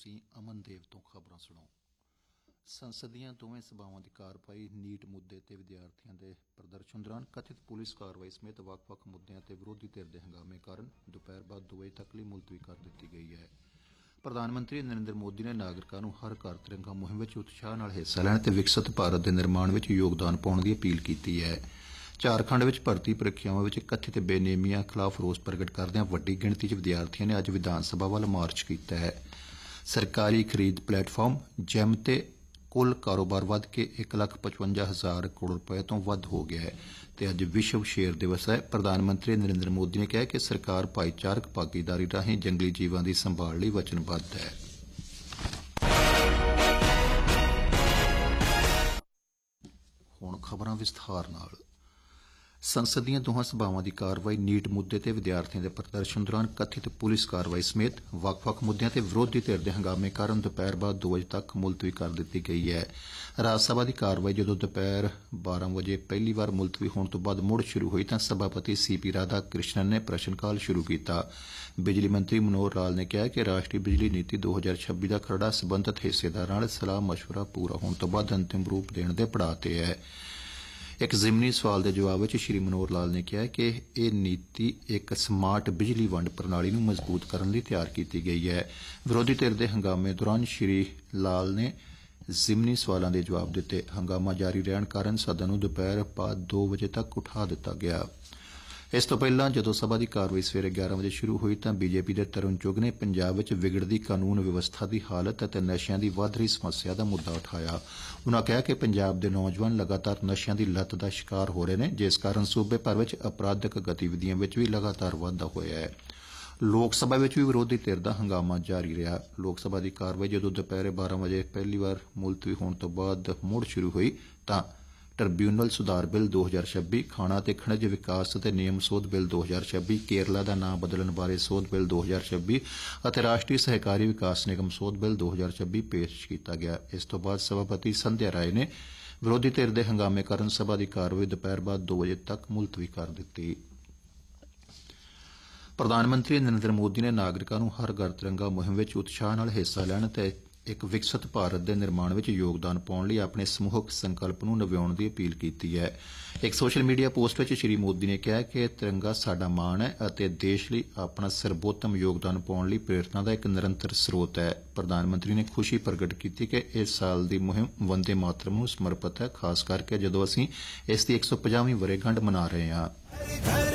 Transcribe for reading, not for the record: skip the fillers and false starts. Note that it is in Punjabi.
ਅਸੀਂ ਅਮਨਦੇਵ ਤੋਂ ਖਬਰਾਂ ਸੁਣਾਓ। ਸੰਸਦ ਦੀਆਂ ਦੋਵੇਂ ਸਭਾਵਾਂ ਦੀ ਕਾਰਵਾਈ ਨੀਟ ਮੁੱਦੇ ਤੇ ਵਿਦਿਆਰਥੀਆਂ ਦੇ ਪ੍ਰਦਰਸ਼ਨ ਦੌਰਾਨ ਕਥਿਤ ਪੁਲਿਸ ਕਾਰਵਾਈ ਸਮੇਤ ਵੱਖ-ਵੱਖ ਮੁੱਦਿਆਂ ਤੇ ਵਿਰੋਧੀ ਧਿਰ ਦੇ ਹੰਗਾਮੇ ਕਾਰਨ ਦੁਪਹਿਰ ਬਾਅਦ 2 ਵਜੇ ਤੱਕ ਲਈ ਮੁਲਤਵੀ ਕਰ ਦਿੱਤੀ ਗਈ ਹੈ। ਪ੍ਰਧਾਨ ਮੰਤਰੀ ਨਰਿੰਦਰ ਮੋਦੀ ਨੇ ਨਾਗਰਿਕਾਂ ਨੂੰ ਹਰ ਘਰ ਤਿਰੰਗਾ ਮੁਹਿੰਮ ਵਿੱਚ ਉਤਸ਼ਾਹ ਨਾਲ ਹਿੱਸਾ ਲੈਣ ਤੇ ਵਿਕਸਿਤ ਭਾਰਤ ਦੇ ਨਿਰਮਾਣ ਵਿੱਚ ਯੋਗਦਾਨ ਪਾਉਣ ਦੀ ਅਪੀਲ ਕੀਤੀ ਹੈ। ਝਾਰਖੰਡ ਵਿੱਚ ਭਰਤੀ ਪ੍ਰੀਖਿਆਵਾਂ ਵਿੱਚ ਕਥਿਤ ਬੇਨੇਮੀਆਂ ਖਿਲਾਫ ਰੋਸ ਪ੍ਰਗਟ ਕਰਦਿਆਂ ਵੱਡੀ ਗਿਣਤੀ 'ਚ ਵਿਦਿਆਰਥੀਆਂ ਨੇ ਅੱਜ ਵਿਧਾਨ ਸਭਾ ਵੱਲ ਮਾਰਚ ਕੀਤਾ ਹੈ। ਸਰਕਾਰੀ ਖਰੀਦ ਪਲੇਟਫਾਰਮ ਜੈਮ ਤੇ ਕੁੱਲ ਕਾਰੋਬਾਰ ਵੱਧ ਕੇ 1,55,000 ਕਰੋੜ ਰੁਪਏ ਤੋਂ ਵੱਧ ਹੋ ਗਿਆ ਹੈ ਤੇ ਅੱਜ ਵਿਸ਼ਵ ਸ਼ੇਰ ਦਿਵਸ ਹੈ। ਪ੍ਰਧਾਨ ਮੰਤਰੀ ਨਰਿੰਦਰ ਮੋਦੀ ਨੇ ਕਿਹਾ ਕਿ ਸਰਕਾਰ ਭਾਈਚਾਰਕ ਭਾਗੀਦਾਰੀ ਰਾਹੀਂ ਜੰਗਲੀ ਜੀਵਾਂ ਦੀ ਸੰਭਾਲ ਲਈ ਵਚਨਬੱਧ ਹੈ। ਹੁਣ ਖਬਰਾਂ ਵਿਸਥਾਰ ਨਾਲ। ਸੰਸਦ ਦੀਆਂ ਦੋਹਾਂ ਸਭਾਵਾਂ ਦੀ ਕਾਰਵਾਈ ਨੀਟ ਮੁੱਦੇ ਤੇ ਵਿਦਿਆਰਥੀਆਂ ਦੇ ਪ੍ਰਦਰਸ਼ਨ ਦੌਰਾਨ ਕਥਿਤ ਪੁਲਿਸ ਕਾਰਵਾਈ ਸਮੇਤ ਵੱਖ-ਵੱਖ ਮੁੱਦਿਆਂ ਤੇ ਵਿਰੋਧੀ ਧਿਰ ਦੇ ਹੰਗਾਮੇ ਕਾਰਨ ਦੁਪਹਿਰ ਬਾਅਦ 2 ਵਜੇ ਤੱਕ ਮੁਲਤਵੀ ਕਰ ਦਿੱਤੀ ਗਈ ਹੈ। ਰਾਜ ਸਭਾ ਦੀ ਕਾਰਵਾਈ ਜਦੋਂ ਦੁਪਹਿਰ 12 ਵਜੇ ਪਹਿਲੀ ਵਾਰ ਮੁਲਤਵੀ ਹੋਣ ਤੋਂ ਬਾਅਦ ਮੁੜ ਸ਼ੁਰੂ ਹੋਈ ਤਾਂ ਸਭਾਪਤੀ ਸੀਪੀ ਰਾਧਾ ਕ੍ਰਿਸ਼ਨਨ ਨੇ ਪ੍ਰਸ਼ਨ ਕਾਲ ਸ਼ੁਰੂ ਕੀਤਾ। ਬਿਜਲੀ ਮੰਤਰੀ ਮਨੋਹਰ ਲਾਲ ਨੇ ਕਿਹਾ ਕਿ ਰਾਸ਼ਟਰੀ ਬਿਜਲੀ ਨੀਤੀ 2026 ਦਾ ਖਰੜਾ ਸਬੰਧਤ ਹਿੱਸੇਦਾਰਾਂ ਨਾਲ ਸਲਾਹ ਮਸ਼ਵਰਾ ਪੂਰਾ ਹੋਣ ਤੋਂ ਬਾਅਦ ਅੰਤਿਮ ਰੂਪ ਦੇਣ ਦੇ ਪੜਾਅ ਤੇ ਹੈ। ਇੱਕ ਜ਼ਿਮਨੀ ਸਵਾਲ ਦੇ ਜਵਾਬ ਵਿੱਚ ਸ਼੍ਰੀ ਮਨੋਹਰ ਲਾਲ ਨੇ ਕਿਹਾ ਕਿ ਇਹ ਨੀਤੀ ਇੱਕ ਸਮਾਰਟ ਬਿਜਲੀ ਵੰਡ ਪ੍ਰਣਾਲੀ ਨੂੰ ਮਜ਼ਬੂਤ ਕਰਨ ਲਈ ਤਿਆਰ ਕੀਤੀ ਗਈ ਹੈ। ਵਿਰੋਧੀ ਧਿਰ ਦੇ ਹੰਗਾਮੇ ਦੌਰਾਨ ਸ਼੍ਰੀ ਲਾਲ ਨੇ ਜ਼ਿਮਨੀ ਸਵਾਲਾਂ ਦੇ ਜਵਾਬ ਦਿੱਤੇ। ਹੰਗਾਮਾ ਜਾਰੀ ਰਹਿਣ ਕਾਰਨ ਸਦਨ ਨੂੰ ਦੁਪਹਿਰ ਬਾਅਦ 2 ਵਜੇ ਤੱਕ ਉਠਾ ਦਿੱਤਾ ਗਿਆ। ਇਸ ਤੋਂ ਪਹਿਲਾਂ ਜਦੋਂ ਸਭਾ ਦੀ ਕਾਰਵਾਈ ਸਵੇਰੇ 11 ਵਜੇ ਸ਼ੁਰੂ ਹੋਈ ਤਾਂ ਬੀਜੇਪੀ ਦੇ ਤਰੁਣ ਚੁੱਘ ਨੇ ਪੰਜਾਬ ਵਿੱਚ ਵਿਗੜਦੀ ਕਾਨੂੰਨ ਵਿਵਸਥਾ ਦੀ ਹਾਲਤ ਅਤੇ ਨਸ਼ਿਆਂ ਦੀ ਵਧ ਰਹੀ ਸਮੱਸਿਆ ਦਾ ਮੁੱਦਾ ਉਠਾਇਆ। ਉਨ੍ਹਾਂ ਕਿਹਾ ਕਿ ਪੰਜਾਬ ਦੇ ਨੌਜਵਾਨ ਲਗਾਤਾਰ ਨਸ਼ਿਆਂ ਦੀ ਲੱਤ ਦਾ ਸ਼ਿਕਾਰ ਹੋ ਰਹੇ ਨੇ, ਜਿਸ ਕਾਰਨ ਸੂਬੇ ਭਰ ਵਿੱਚ ਅਪਰਾਧਿਕ ਗਤੀਵਿਧੀਆਂ ਵਿੱਚ ਵੀ ਲਗਾਤਾਰ ਵਾਧਾ ਹੋਇਆ ਹੈ। ਲੋਕ ਸਭਾ ਵਿੱਚ ਵੀ ਵਿਰੋਧੀ ਧਿਰ ਦਾ ਹੰਗਾਮਾ ਜਾਰੀ ਰਿਹਾ। ਲੋਕ ਸਭਾ ਦੀ ਕਾਰਵਾਈ ਜਦੋਂ ਦੁਪਹਿਰੇ 12 ਵਜੇ ਪਹਿਲੀ ਵਾਰ ਮੁਲਤਵੀ ਹੋਣ ਤੋਂ ਬਾਅਦ ਮੁੜ ਸ਼ੁਰੂ ਹੋਈ ਤਾਂ ਟ੍ਰਿਬਿਊਨਲ ਸੁਧਾਰ ਬਿੱਲ 2026, ਖਾਣਾ ਤੇ ਖਣਿਜ ਵਿਕਾਸ ਅਤੇ ਨਿਯਮ ਸੋਧ ਬਿੱਲ 2026, ਕੇਰਲਾ ਦਾ ਨਾਂ ਬਦਲਣ ਬਾਰੇ ਸੋਧ ਬਿੱਲ 2026 ਅਤੇ ਰਾਸ਼ਟਰੀ ਸਹਿਕਾਰੀ ਵਿਕਾਸ ਨਿਗਮ ਸੋਧ ਬਿੱਲ 2026 ਪੇਸ਼ ਕੀਤਾ ਗਿਆ। ਇਸ ਤੋਂ ਬਾਅਦ ਸਭਾਪਤੀ ਸੰਧਿਆ ਰਾਏ ਨੇ ਵਿਰੋਧੀ ਧਿਰ ਦੇ ਹੰਗਾਮੇ ਕਾਰਨ ਸਭਾ ਦੀ ਕਾਰਵਾਈ ਦੁਪਹਿਰ ਬਾਅਦ 2 ਵਜੇ ਤੱਕ ਮੁਲਤਵੀ ਕਰ ਦਿੱਤੀ। ਪ੍ਰਧਾਨ ਮੰਤਰੀ ਨਰਿੰਦਰ ਮੋਦੀ ਨੇ ਨਾਗਰਿਕਾਂ ਨੂੰ ਹਰ ਘਰ ਤਿਰੰਗਾ ਮੁਹਿੰਮ ਵਿੱਚ ਉਤਸ਼ਾਹ ਨਾਲ ਹਿੱਸਾ ਲੈਣ ਤੇ ਇੱਕ ਵਿਕਸਿਤ ਭਾਰਤ ਦੇ ਨਿਰਮਾਣ ਵਿੱਚ ਯੋਗਦਾਨ ਪਾਉਣ ਲਈ ਆਪਣੇ ਸਮੂਹਕ ਸੰਕਲਪ ਨੂੰ ਨਿਭਾਉਣ ਦੀ ਅਪੀਲ ਕੀਤੀ ਹੈ। ਇੱਕ ਸੋਸ਼ਲ ਮੀਡੀਆ ਪੋਸਟ ਵਿੱਚ ਸ਼੍ਰੀ ਮੋਦੀ ਨੇ ਕਿਹਾ ਕਿ ਤਿਰੰਗਾ ਸਾਡਾ ਮਾਣ ਹੈ ਅਤੇ ਦੇਸ਼ ਲਈ ਆਪਣਾ ਸਰਬੋਤਮ ਯੋਗਦਾਨ ਪਾਉਣ ਲਈ ਪ੍ਰੇਰਨਾ ਦਾ ਇੱਕ ਨਿਰੰਤਰ ਸਰੋਤ ਹੈ। ਪ੍ਰਧਾਨ ਮੰਤਰੀ ਨੇ ਖੁਸ਼ੀ ਪ੍ਰਗਟ ਕੀਤੀ ਕਿ ਇਸ ਸਾਲ ਦੀ ਮੁਹਿੰਮ ਵੰਦੇ ਮਾਤਰਮ ਨੂੰ ਸਮਰਪਿਤ ਹੈ, ਖਾਸ ਕਰਕੇ ਜਦੋਂ ਅਸੀਂ ਇਸ ਦੀ 150ਵੀਂ ਵਰ੍ਹੇਗੰਢ ਮਨਾ ਰਹੇ ਹਾਂ।